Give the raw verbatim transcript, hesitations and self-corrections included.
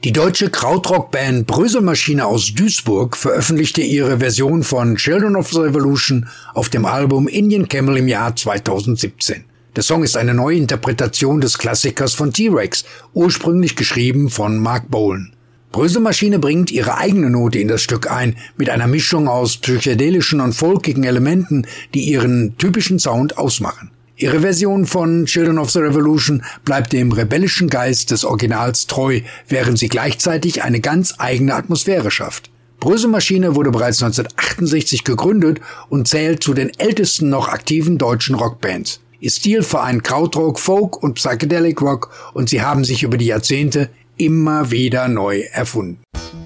Die deutsche Krautrock-Band Bröselmaschine aus Duisburg veröffentlichte ihre Version von Children of the Revolution auf dem Album Indian Camel im Jahr zweitausendsiebzehn. Der Song ist eine Neuinterpretation des Klassikers von T-Rex, ursprünglich geschrieben von Mark Bolan. Bröselmaschine bringt ihre eigene Note in das Stück ein, mit einer Mischung aus psychedelischen und folkigen Elementen, die ihren typischen Sound ausmachen. Ihre Version von Children of the Revolution bleibt dem rebellischen Geist des Originals treu, während sie gleichzeitig eine ganz eigene Atmosphäre schafft. Bröselmaschine wurde bereits neunzehnhundertachtundsechzig gegründet und zählt zu den ältesten noch aktiven deutschen Rockbands. Ihr Stil vereint Krautrock, Folk und Psychedelic Rock und sie haben sich über die Jahrzehnte immer wieder neu erfunden.